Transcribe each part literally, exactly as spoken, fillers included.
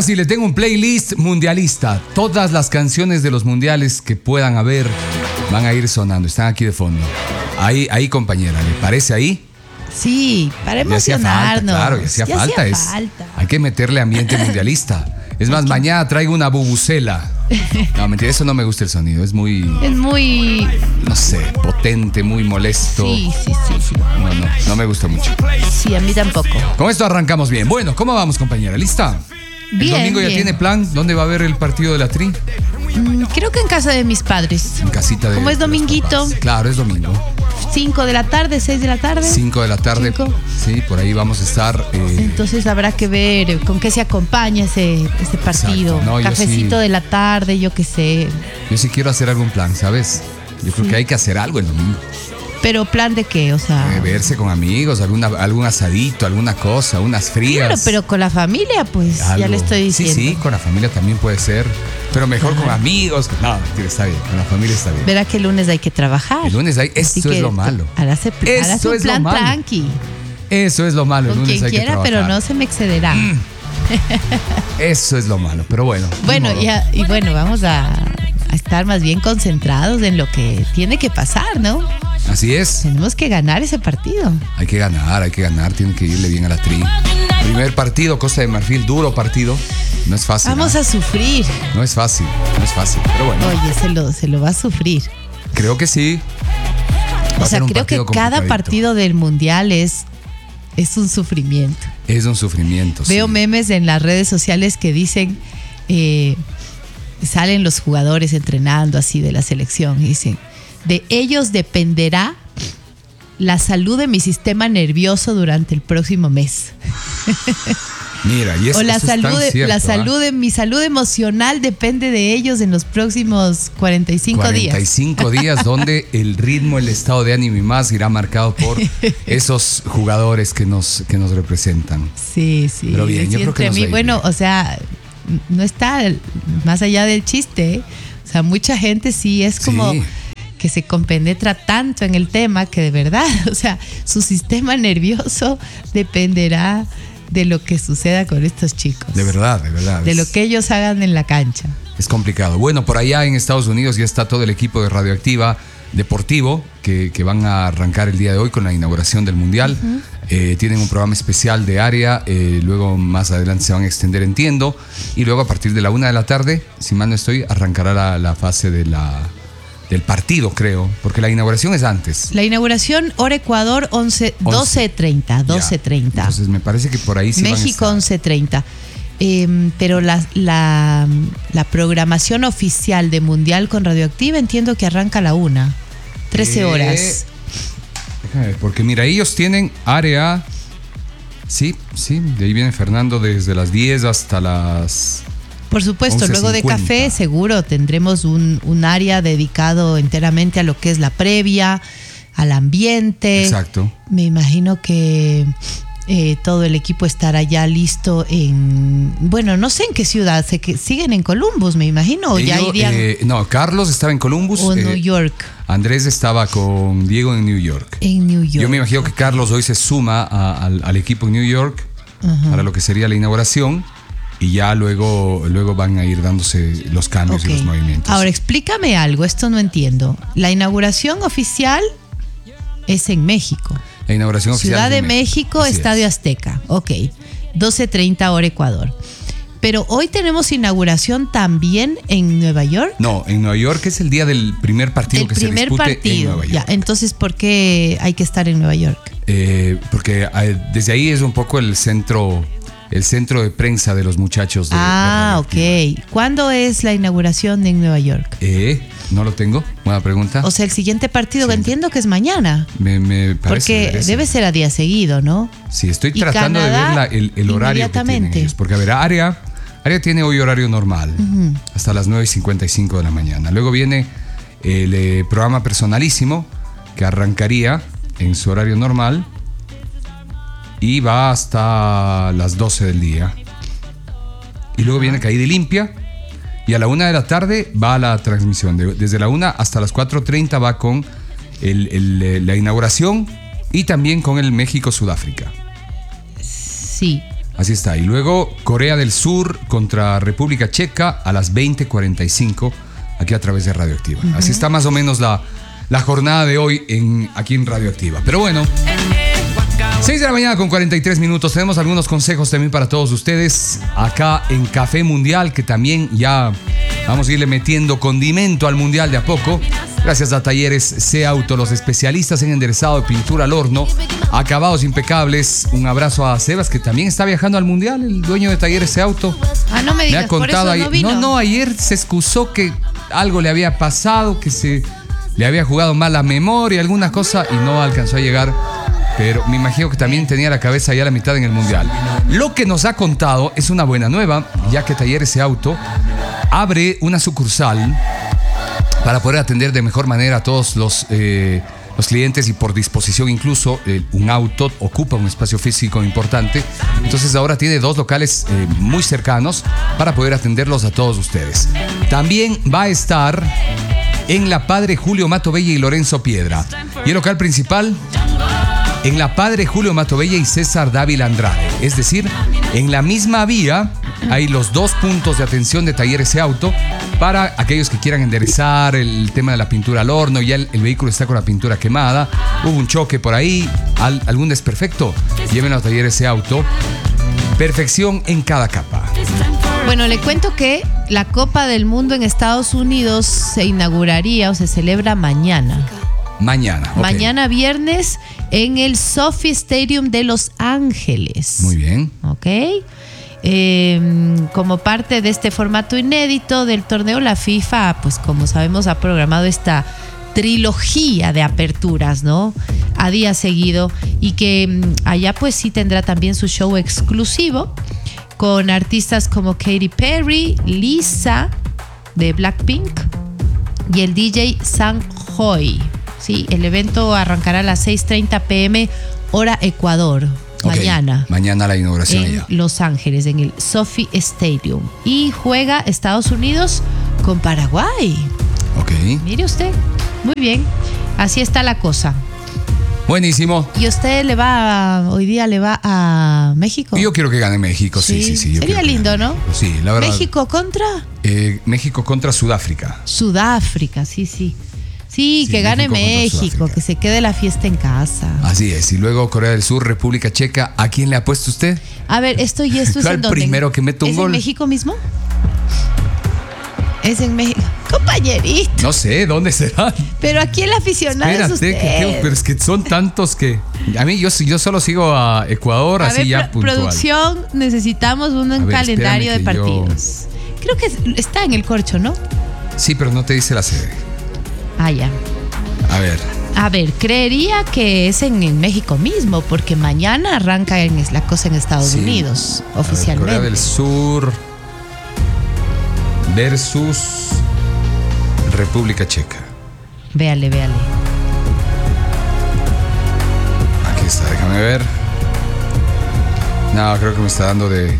sí, le tengo un playlist mundialista. Todas las canciones de los mundiales que puedan haber van a ir sonando. Están aquí de fondo. Ahí, ahí compañera, ¿le parece ahí? Sí, para emocionarnos. Ya hacía falta, claro, ya hacía ya falta. Hacía es, falta. Hay que meterle ambiente mundialista. Es más, mañana traigo una bubucela. No, mentira, eso no me gusta el sonido. Es muy... Es muy... No sé, potente, muy molesto. Sí, sí, sí, sí. No, no, no me gusta mucho. Sí, a mí tampoco. Con esto arrancamos bien. Bueno, ¿cómo vamos, compañera? ¿Lista? Bien, ¿El domingo ya bien. tiene plan? ¿Dónde va a haber el partido de la Tri? Mm, creo que en casa de mis padres. En casita de... Como es de los dominguito. papás. Claro, es domingo. Cinco de la tarde, seis de la tarde. Cinco de la tarde. Cinco. Sí, por ahí vamos a estar. Eh, Entonces habrá que ver con qué se acompaña ese, ese partido. Exacto. No, yo Cafecito sí- de la tarde, yo qué sé. yo sí quiero hacer algún plan, ¿sabes? Yo creo Sí. que hay que hacer algo el domingo. Pero plan de qué, o sea. Eh, verse con amigos, alguna, algún asadito, alguna cosa, unas frías. Claro, pero con la familia, pues ya algo. le estoy diciendo. Sí, sí, con la familia también puede ser. Pero mejor con amigos. No, mentira, está bien, con la familia está bien. Verá que el lunes hay que trabajar. El lunes hay, Así esto es que lo malo. Harás, Eso harás un es lo plan malo. tranqui. Eso es lo malo. El Con lunes quien hay que quiera, trabajar. pero no se me excederá. Eso es lo malo, pero bueno. ni Bueno, modo. ya, y bueno, vamos a, a estar más bien concentrados en lo que tiene que pasar, ¿no? Así es. Tenemos que ganar ese partido. Hay que ganar, hay que ganar, tiene que irle bien a la Tri. Primer partido, Costa de Marfil, duro partido. No es fácil. Vamos ¿ah? a sufrir. No es fácil, no es fácil, pero bueno. Oye, se lo, se lo va a sufrir. Creo que sí. Va O a sea, ser un creo que partido cada complicadito. partido del mundial es, es un sufrimiento. Es un sufrimiento. Veo sí. memes en las redes sociales que dicen, eh, salen los jugadores entrenando así de la selección y dicen, de ellos dependerá la salud de mi sistema nervioso durante el próximo mes. Mira, y eso, o la eso es tan salud, de, cierto, la ¿ah? salud de mi salud emocional depende de ellos en los próximos cuarenta y cinco cuarenta y días. cinco días donde el ritmo, el estado de ánimo y más irá marcado por esos jugadores que nos, que nos representan. Sí, sí. Pero bien, yo Sí, creo que entre nos mí, va a ir bueno, bien. o sea, no está más allá del chiste, ¿eh? O sea, mucha gente sí es como Sí. que se compenetra tanto en el tema que de verdad, o sea, su sistema nervioso dependerá de lo que suceda con estos chicos. De verdad, de verdad. De es- lo que ellos hagan en la cancha. Es complicado. Bueno, por allá en Estados Unidos ya está todo el equipo de Radioactiva Deportivo que, que van a arrancar el día de hoy con la inauguración del Mundial. Uh-huh. eh, tienen un programa especial de área, eh, luego más adelante se van a extender, entiendo, y luego a partir de la una de la tarde, si mal no estoy, arrancará la, la fase de la, del partido, creo, porque la inauguración es antes. La inauguración, hora Ecuador, once, doce treinta. doce treinta. Entonces me parece que por ahí sí México, van a estar. once treinta. Eh, pero la, la, la programación oficial de Mundial con Radioactiva entiendo que arranca a la una. trece Eh, horas. Déjame ver, porque mira, ellos tienen área. Sí, sí, de ahí viene Fernando desde las diez hasta las. Por supuesto, luego de once cincuenta. café seguro tendremos un, un área dedicado enteramente a lo que es la previa, al ambiente. Exacto. Me imagino que eh, todo el equipo estará ya listo en, bueno, no sé en qué ciudad, sé que siguen en Columbus, me imagino, o ya Ellos, irían, eh, no, Carlos estaba en Columbus. o eh, New York. Andrés estaba con Diego en New York. En New York. Yo me imagino que Carlos hoy se suma a- al, al equipo en New York Ajá. para lo que sería la inauguración y ya luego, luego van a ir dándose los cambios Ok. y los movimientos. Ahora explícame algo, esto no entiendo. La inauguración oficial es en México. la inauguración oficial Ciudad es de México, Así Estadio es. Azteca. Ok. doce treinta hora Ecuador. Pero hoy tenemos inauguración también en Nueva York. No, en Nueva York es el día del primer partido El que se primer dispute en partido. Nueva York. Ya, entonces, ¿por qué hay que estar en Nueva York? Eh, porque eh, desde ahí es un poco el centro, el centro de prensa de los muchachos de, Ah, de Radioactiva. ok. ¿Cuándo es la inauguración en Nueva York? Eh, no lo tengo. Buena pregunta. O sea, el siguiente partido que Sí. entiendo que es mañana. me, me parece Porque merece. debe ser a día seguido, ¿no? Sí, estoy Y tratando de ver Canadá, la- el, el horario que tienen inmediatamente. ellos. Porque, a ver, Área, Área tiene hoy horario normal, Ujú. hasta las nueve y cincuenta y cinco de la mañana. Luego viene el eh, programa Personalísimo, que arrancaría en su horario normal y va hasta las doce del día. Y luego viene Caída y Limpia. Y a la una de la tarde va la transmisión. De- desde la una hasta las cuatro treinta va con el- el, eh, la inauguración y también con el México-Sudáfrica. Sí. Así está. Y luego Corea del Sur contra República Checa a las veinte cuarenta y cinco, aquí a través de Radioactiva. Uh-huh. Así está más o menos la, la jornada de hoy en, aquí en Radioactiva. Pero bueno, seis de la mañana con cuarenta y tres minutos. Tenemos algunos consejos también para todos ustedes acá en Café Mundial, que también ya vamos a irle metiendo condimento al Mundial de a poco. Gracias a Talleres C Auto, los especialistas en enderezado de pintura al horno, acabados impecables. Un abrazo a Sebas, que también está viajando al Mundial, el dueño de Talleres C Auto. Ah, no me digas, me ha contado por eso no vino. No, no, ayer se excusó que algo le había pasado, que se le había jugado mal la memoria, alguna cosa, y no alcanzó a llegar. Pero me imagino que también tenía la cabeza ya a la mitad en el Mundial. Lo que nos ha contado es una buena nueva, ya que Talleres C Auto abre una sucursal para poder atender de mejor manera a todos los, eh, los clientes, y por disposición incluso eh, un auto ocupa un espacio físico importante. Entonces ahora tiene dos locales eh, muy cercanos para poder atenderlos a todos ustedes. También va a estar en la Padre Julio Matovella y Lorenzo Piedra. Y el local principal en la Padre Julio Matovella y César Dávila Andrade. Es decir, en la misma vía hay los dos puntos de atención de Talleres C Auto para aquellos que quieran enderezar el tema de la pintura al horno. Ya el, el vehículo está con la pintura quemada, hubo un choque por ahí, al, algún desperfecto, llévenlo a Talleres C Auto. Perfección en cada capa. Bueno, le cuento que la Copa del Mundo en Estados Unidos se inauguraría o se celebra mañana. Mañana. Okay. Mañana viernes en el SoFi Stadium de Los Ángeles. Muy bien. Ok. Eh, como parte de este formato inédito del torneo, la FIFA, pues como sabemos, ha programado esta trilogía de aperturas, ¿no? A día seguido, y que allá pues sí tendrá también su show exclusivo con artistas como Katy Perry, Lisa de Blackpink y el D J Sanhoy. Sí, el evento arrancará a las seis treinta pm hora Ecuador. Okay. Mañana. Mañana la inauguración en allá. Los Ángeles, en el SoFi Stadium. Y juega Estados Unidos con Paraguay. Ok. Mire usted. Muy bien. Así está la cosa. Buenísimo. ¿Y usted le va a, hoy día le va a México? Yo quiero que gane México, sí, sí, sí. sí Sería lindo, ¿no? Sí, la verdad. ¿México contra? Eh, México contra Sudáfrica. Sudáfrica, sí, sí. Sí, Sí, que gane México México, que se quede la fiesta en casa. Así es. Y luego Corea del Sur, República Checa. ¿A quién le ha puesto usted? A ver, esto y esto es en donde. primero que mete un ¿Es gol. en México mismo? Es en México. Compañerito. No sé, ¿dónde será? Pero aquí el aficionado Espérate, es usted. que, que, pero es que son tantos que... A mí, yo, yo solo sigo a Ecuador, a así ver, ya pro- puntual. Producción, necesitamos un A ver, calendario de espérame que yo- partidos. Creo que es- está en el corcho, ¿no? Sí, pero no te dice la sede. Ah, ya. A ver. A ver, creería que es en, en México mismo, porque mañana arranca en, es la cosa en Estados Sí. Unidos, A ver, oficialmente. Corea del Sur versus República Checa. Véale, véale. Aquí está, déjame ver. No, creo que me está dando de...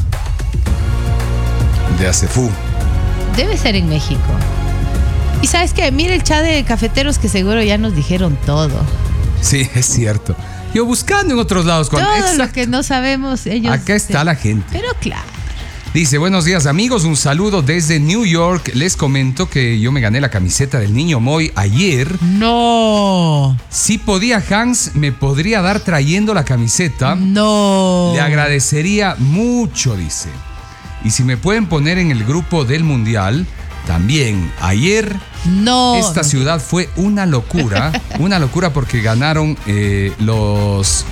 De Acefú. Debe ser en México. Y sabes qué, mira el chat de cafeteros que seguro ya nos dijeron todo. Sí, es cierto. Yo buscando en otros lados. Cuando, Todo exacto. lo que no sabemos ellos. Acá está la gente. Pero claro. Dice, buenos días amigos, un saludo desde New York. Les comento que yo me gané la camiseta del Niño Moy ayer. No. Si podía Hans, me podría dar trayendo la camiseta. No. Le agradecería mucho, dice. Y si me pueden poner en el grupo del Mundial, también. Ayer, No. esta ciudad fue una locura. Una locura porque ganaron eh, los,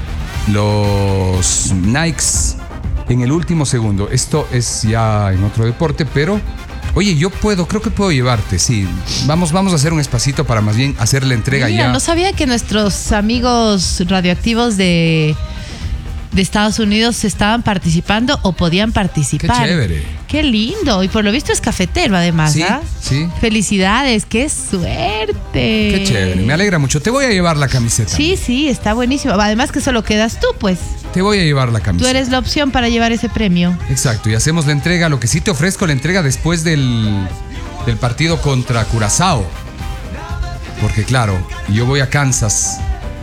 los Nikes en el último segundo. Esto es ya en otro deporte, pero... Oye, yo puedo, creo que puedo llevarte, sí. Vamos, vamos a hacer un espacito para más bien hacer la entrega. Mira, ya. no sabía que nuestros amigos radioactivos de, de Estados Unidos estaban participando o podían participar. Qué chévere. Qué lindo. Y por lo visto es cafetero además, Sí, ¿ah? sí. Felicidades, qué suerte. Qué chévere, me alegra mucho. Te voy a llevar la camiseta. Sí, sí, está buenísimo. Además que solo quedas tú, pues. Te voy a llevar la Tú camiseta. eres la opción para llevar ese premio. Exacto, y hacemos la entrega. Lo que sí te ofrezco la entrega después del, del partido contra Curazao. Porque claro, yo voy a Kansas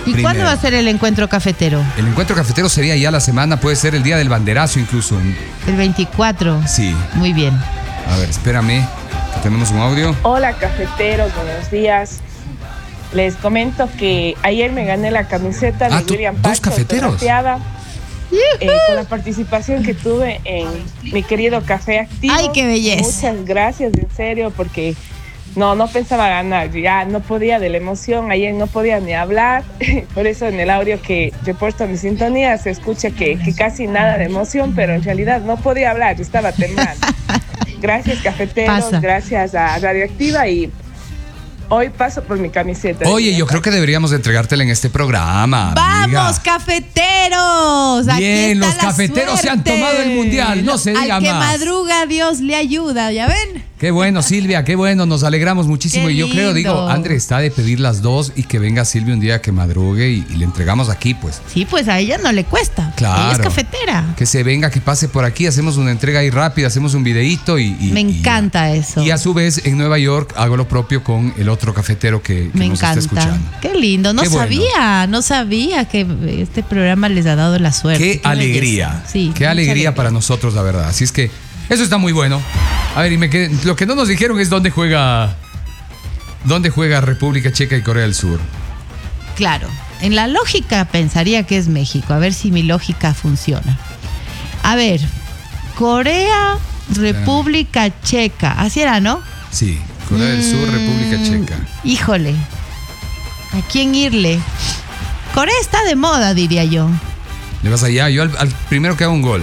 ¿Y Primero. cuándo va a ser el encuentro cafetero? El encuentro cafetero sería ya la semana, puede ser el día del banderazo incluso. El veinticuatro. Sí. Muy bien. A ver, espérame, que tenemos un audio. Hola cafeteros, buenos días. Les comento que ayer me gané la camiseta de Ah, ¿tú- William dos Pacho cafeteros? autografiada, eh, con la participación que tuve en mi querido Café Activo. ¡Ay, qué belleza! Muchas gracias, en serio, porque no, no pensaba ganar, ya no podía de la emoción, ayer no podía ni hablar, por eso en el audio que yo he puesto a mi sintonía se escucha que, que casi nada de emoción, pero en realidad no podía hablar, estaba temblando. Gracias cafeteros, Pasa. gracias a Radioactiva y hoy paso por mi camiseta. Oye, yo creo que deberíamos de entregártela en este programa, amiga. ¡Vamos, cafeteros! Aquí Bien, está los la cafeteros se han suerte. tomado el mundial, no se diga Al que más. madruga, Dios le ayuda, ¿ya ven? Qué bueno, Silvia, qué bueno, nos alegramos muchísimo. Qué Y yo creo, digo, lindo. André está de pedir las dos y que venga Silvia un día que madrugue y, y le entregamos aquí, pues. Sí, pues a ella no le cuesta. Claro. Ella es cafetera. Que se venga, que pase por aquí, hacemos una entrega ahí rápida, hacemos un videíto y... y- Me y- encanta eso. Y a su vez, en Nueva York hago lo propio con el otro cafetero que, que Me nos encanta. está escuchando. Qué lindo. No Qué bueno. sabía, no sabía que este programa les ha dado la suerte. Qué alegría. belleza. Sí, Qué mucha alegría para nosotros, la verdad. Así es que eso está muy bueno. A ver, y me quedé- lo que no nos dijeron es dónde juega dónde juega República Checa y Corea del Sur. Claro. En la lógica pensaría que es México. A ver si mi lógica funciona. A ver, Corea, República Checa. Así era, ¿no? Sí, Corea del Sur, República Checa. Híjole. ¿A quién irle? Corea está de moda, diría yo. Le vas allá, yo al, al primero que haga un gol.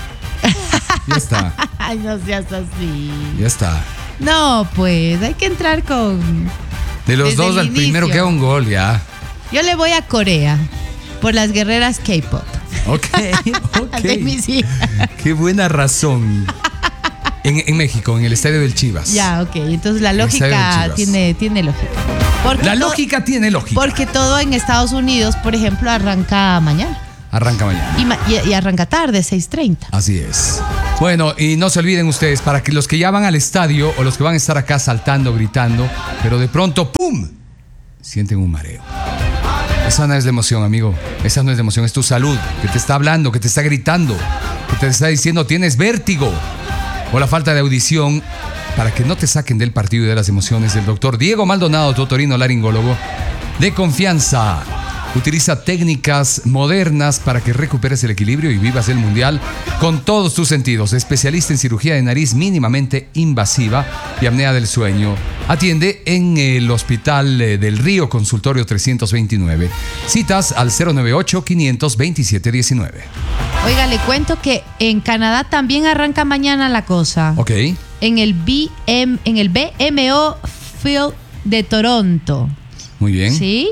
Ya está, Ay, no seas así. ya está. No, pues hay que entrar con... De los Desde dos el al primero inicio. que haga un gol, ya. Yo le voy a Corea por las guerreras K-pop. Ok, ok. De mis hijas. Qué buena razón. En, en México, en el estadio del Chivas. Ya, ok. Entonces la El estadio de lógica Chivas. tiene, tiene lógica. Porque La to- lógica tiene lógica. Porque todo en Estados Unidos, por ejemplo, arranca mañana. Arranca mañana. Y, ma- y- y arranca tarde, seis treinta. Así es. Bueno, y no se olviden ustedes, para que los que ya van al estadio o los que van a estar acá saltando, gritando, pero de pronto, ¡pum!, sienten un mareo. Esa no es la emoción, amigo. Esa no es la emoción, es tu salud, que te está hablando, que te está gritando, que te está diciendo tienes vértigo o la falta de audición. Para que no te saquen del partido y de las emociones, el doctor Diego Maldonado, tu otorrinolaringólogo de confianza. Utiliza técnicas modernas para que recuperes el equilibrio y vivas el mundial con todos tus sentidos. Especialista en cirugía de nariz mínimamente invasiva y apnea del sueño. Atiende en el Hospital eh, del Río, consultorio trescientos veintinueve. Citas al cero noventa y ocho, quinientos veintisiete diecinueve. Oiga, le cuento que en Canadá también arranca mañana la cosa. Ok. En el B M, en el B M O Field de Toronto. Muy bien. Sí.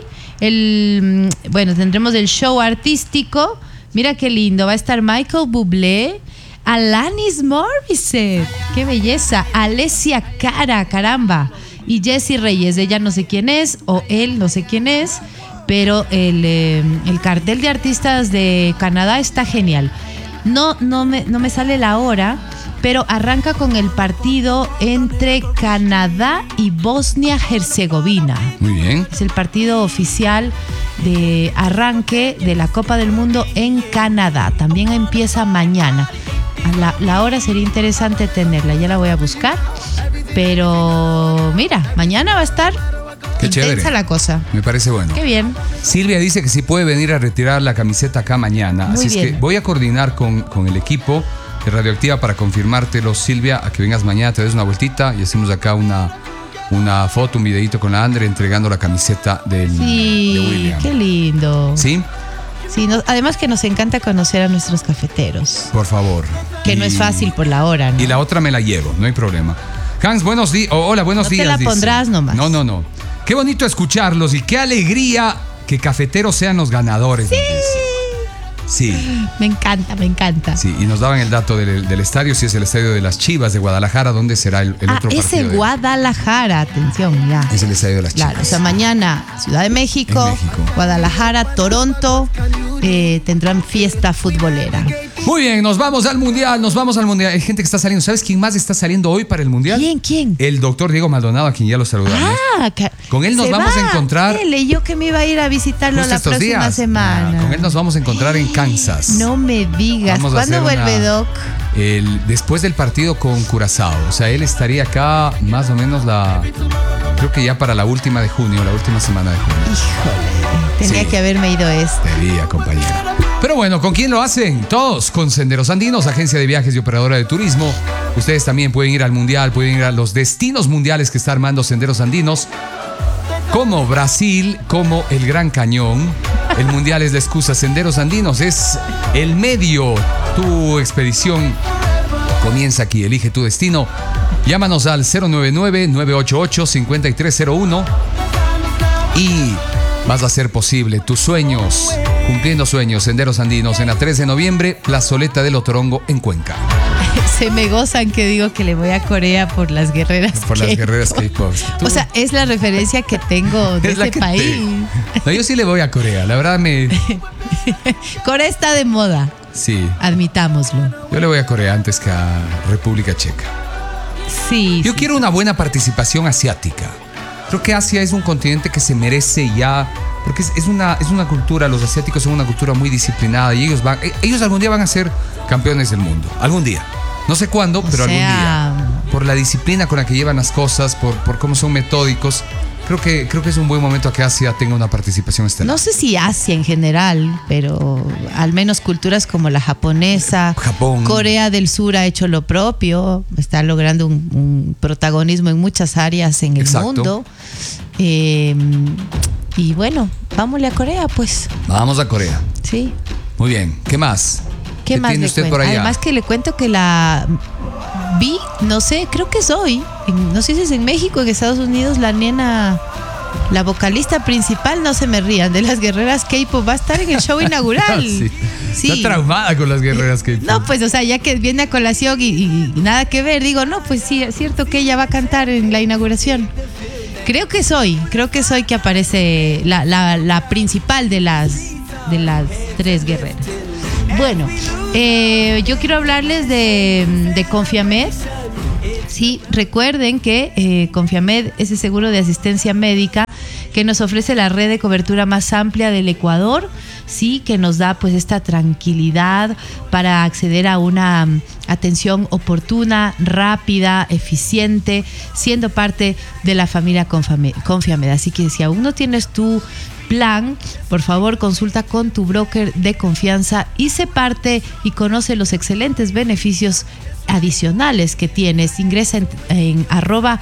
El, mm, bueno, tendremos el show artístico. Mira qué lindo. Va a estar Michael Bublé, Alanis Morissette. Qué belleza. Alessia Cara, caramba. Y Jessie Reyes. Ella no sé quién es, o él no sé quién es. Pero el, eh, el cartel de artistas de Canadá está genial. No, no, me, no me sale la hora, pero arranca con el partido entre Canadá y Bosnia-Herzegovina. Muy bien. Es el partido oficial de arranque de la Copa del Mundo en Canadá. También empieza mañana. A la, la hora sería interesante tenerla, ya la voy a buscar. Pero mira, mañana va a estar Qué intensa chévere. la cosa. Me parece bueno. Qué bien. Silvia dice que sí puede venir a retirar la camiseta acá mañana. Muy Así es bien. que voy a coordinar con, con el equipo de Radioactiva para confirmártelo, Silvia, a que vengas mañana, te des una vueltita y hacemos acá una, una foto, un videito con la Andre entregando la camiseta del, de Sí, William. qué lindo. ¿Sí? Sí, no- además que nos encanta conocer a nuestros cafeteros. Por favor. Que Y- no es fácil por la hora, ¿no? Y la otra me la llevo, no hay problema. Hans, buenos días. Oh, hola, buenos No te días. la dice. pondrás nomás. No, no, no. Qué bonito escucharlos y qué alegría que cafeteros sean los ganadores. nos dice. Sí. Me encanta, me encanta. Sí, y nos daban el dato del, del estadio, si es el estadio de las Chivas de Guadalajara, ¿dónde será el, el ah, otro es partido? en de- Guadalajara, atención, ya. Es el estadio de las Claro, Chivas. o sea, mañana Ciudad de México, En México. Guadalajara, Toronto, eh, tendrán fiesta futbolera. Muy bien, nos vamos al Mundial, nos vamos al Mundial. Hay gente que está saliendo. ¿Sabes quién más está saliendo hoy para el Mundial? ¿Quién, quién? El doctor Diego Maldonado, a quien ya lo saludamos. Ah, ca- Con él nos se vamos va. a encontrar. Él leyó que me iba a ir a visitarlo justo la estos próxima días. semana. Ah, con él nos vamos a encontrar en Kansas. No me digas. Vamos a ¿Cuándo hacer vuelve, una- Doc? El, después del partido con Curazao. O sea, él estaría acá más o menos la... Creo que ya para la última de junio, la última semana de junio. Híjole, tenía Sí. que haberme ido este. Sería, compañera. Pero bueno, ¿con quién lo hacen? Todos con Senderos Andinos, agencia de viajes y operadora de turismo. Ustedes también pueden ir al Mundial, pueden ir a los destinos mundiales que está armando Senderos Andinos, como Brasil, como el Gran Cañón. El Mundial es la excusa. Senderos Andinos es el medio. Tu expedición comienza aquí. Elige tu destino. Llámanos al cero nueve nueve, nueve ocho ocho, cinco tres cero uno y vas a hacer posible tus sueños. Cumpliendo sueños, Senderos Andinos en la tres de noviembre, Plazoleta del Otorongo en Cuenca. Se me gozan que digo que le voy a Corea por las guerreras. Por las K-pop. guerreras K-pop. O sea, es la referencia que tengo de Es la este que país. te- No, yo sí le voy a Corea, la verdad me... Corea está de moda, Sí, admitámoslo. yo le voy a Corea antes que a República Checa. Sí. Yo sí. quiero una buena participación asiática. Creo que Asia es un continente que se merece ya, porque es, es una, es una cultura, los asiáticos son una cultura muy disciplinada y ellos van, eh, ellos algún día van a ser campeones del mundo, algún día. No sé cuándo, O pero sea- algún día. Por la disciplina con la que llevan las cosas, por, por cómo son metódicos. Creo que, creo que es un buen momento a que Asia tenga una participación estelar. No sé si Asia en general, pero al menos culturas como la japonesa, Japón. Corea del Sur ha hecho lo propio, está logrando un, un protagonismo en muchas áreas en el Exacto. mundo. Eh, y bueno, vámonos a Corea, pues. Vamos a Corea. Sí. Muy bien. ¿Qué más? ¿Qué, más tiene le usted cuento? por allá? Además que le cuento que la vi, no sé, creo que es hoy, en- no sé si es en México, en Estados Unidos, la nena, la vocalista principal, no se me rían, de las guerreras K-pop, va a estar en el show inaugural. Sí. Sí. Está traumada con las guerreras K-pop. No, pues, o sea, ya que viene a colación y, y- y nada que ver, digo, no, pues sí, es cierto que ella va a cantar en la inauguración. Creo que es hoy, creo que es hoy que aparece la, la- la principal de las, de las tres guerreras. Bueno, eh, yo quiero hablarles de, de Confiamed. Sí, recuerden que eh, Confiamed es el seguro de asistencia médica que nos ofrece la red de cobertura más amplia del Ecuador, sí, que nos da pues esta tranquilidad para acceder a una mm, atención oportuna, rápida, eficiente, siendo parte de la familia Confame- Confiamed. Así que si aún no tienes tu plan, por favor consulta con tu broker de confianza y sé parte y conoce los excelentes beneficios adicionales que tienes. Ingresa en, en arroba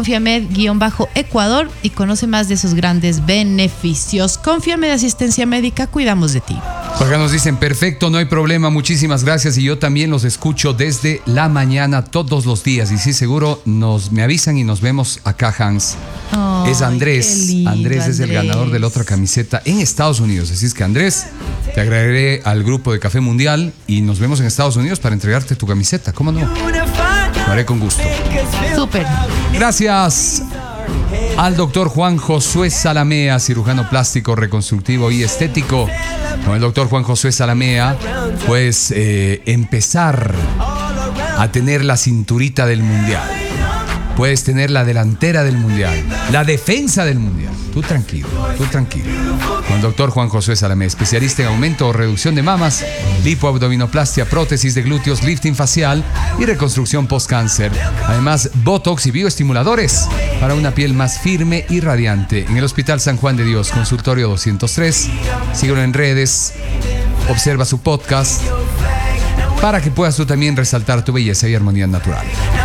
confiamed-ecuador y conoce más de esos grandes beneficios. Confiamed Asistencia Médica, cuidamos de ti. Por acá nos dicen, perfecto, no hay problema, muchísimas gracias. Y yo también los escucho desde la mañana todos los días. Y sí, seguro nos me avisan y nos vemos acá, Hans. Ay, es Andrés. qué lindo, Andrés es el Andrés. ganador de la otra camiseta en Estados Unidos. Así es que, Andrés, te agregaré al grupo de Café Mundial y nos vemos en Estados Unidos para entregarte tu camiseta. ¿Cómo no? Lo haré con gusto. Súper. Gracias al doctor Juan Josué Salamea, cirujano plástico, reconstructivo y estético. Con el doctor Juan Josué Salamea, pues eh, empezar a tener la cinturita del mundial. Puedes tener la delantera del mundial, la defensa del mundial. Tú tranquilo, tú tranquilo. Con el doctor Juan Josué Salamé, especialista en aumento o reducción de mamas, lipoabdominoplastia, prótesis de glúteos, lifting facial y reconstrucción post-cáncer. Además, botox y bioestimuladores para una piel más firme y radiante. En el Hospital San Juan de Dios, consultorio doscientos tres. Síguelo en redes, observa su podcast para que puedas tú también resaltar tu belleza y armonía natural.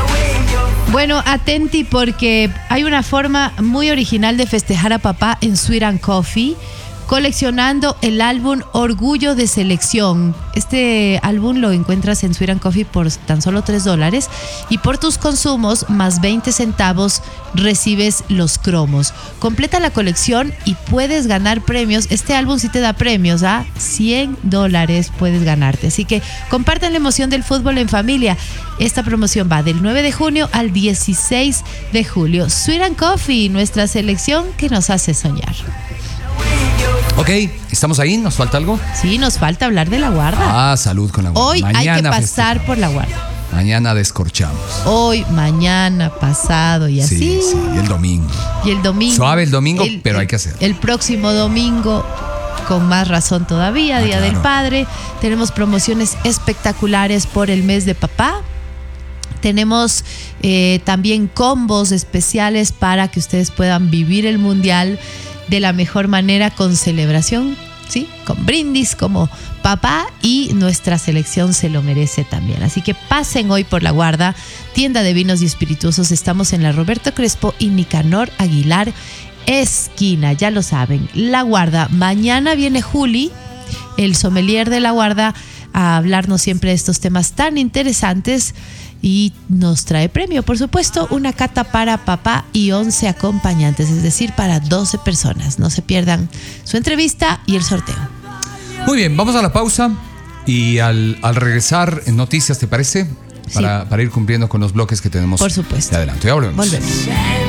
Bueno, atenti porque hay una forma muy original de festejar a papá en Sweet and Coffee, coleccionando el álbum Orgullo de Selección. Este álbum lo encuentras en Sweet and Coffee por tan solo tres dólares y por tus consumos más veinte centavos recibes los cromos. Completa la colección y puedes ganar premios. Este álbum sí te da premios, ¿ah? cien dólares puedes ganarte. Así que compartan la emoción del fútbol en familia. Esta promoción va del nueve de junio al dieciséis de julio. Sweet and Coffee, nuestra selección que nos hace soñar. Ok, ¿estamos ahí? ¿Nos falta algo? Sí, nos falta hablar de la guarda. Ah, salud con la guarda. Hoy Mañana hay que pasar festejamos. por la guarda. Mañana descorchamos. Hoy, mañana, pasado y así. Sí, sí, y el domingo. Y el domingo. Suave el domingo, pero hay que hacerlo. El próximo domingo, con más razón todavía, Ah, Día claro. del Padre. Tenemos promociones espectaculares por el mes de papá. Tenemos eh, también combos especiales para que ustedes puedan vivir el mundial de la mejor manera, con celebración, ¿sí? Con brindis como papá, y nuestra selección se lo merece también. Así que pasen hoy por la guarda, tienda de vinos y espirituosos. Estamos en la Roberto Crespo y Nicanor Aguilar, esquina, ya lo saben, la guarda. Mañana viene Juli, el sommelier de la guarda, a hablarnos siempre de estos temas tan interesantes. Y nos trae premio, por supuesto, una cata para papá y once acompañantes, es decir, para doce personas. No se pierdan su entrevista y el sorteo. Muy bien, vamos a la pausa y al, al regresar en noticias, ¿te parece? Para, Sí. para ir cumpliendo con los bloques que tenemos. Por supuesto. De adelante, ya volvemos. Volvemos.